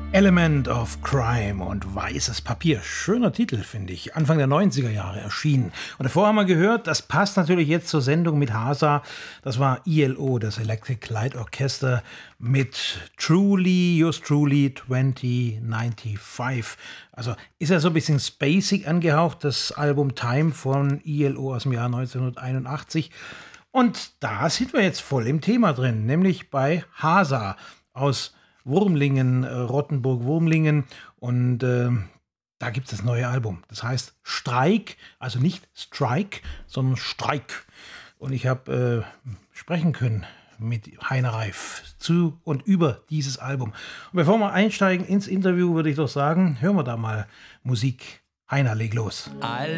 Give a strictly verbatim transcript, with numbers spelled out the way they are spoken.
Element of Crime und Weißes Papier. Schöner Titel, finde ich. Anfang der neunziger Jahre erschienen. Und davor haben wir gehört, das passt natürlich jetzt zur Sendung mit Hasa. Das war I L O, das Electric Light Orchestra mit Truly, Yours Truly zwanzig fünfundneunzig. Also ist ja so ein bisschen spacig angehaucht, das Album Time von I L O aus dem Jahr neunzehnhunderteinundachtzig. Und da sind wir jetzt voll im Thema drin, nämlich bei Hasa aus Wurmlingen, äh, Rottenburg-Wurmlingen. Und äh, da gibt es das neue Album. Das heißt Streik, also nicht Strike, sondern Streik. Und ich habe äh, sprechen können mit Heiner Reif zu und über dieses Album. Und bevor wir einsteigen ins Interview, würde ich doch sagen, hören wir da mal Musik. Heiner, leg los.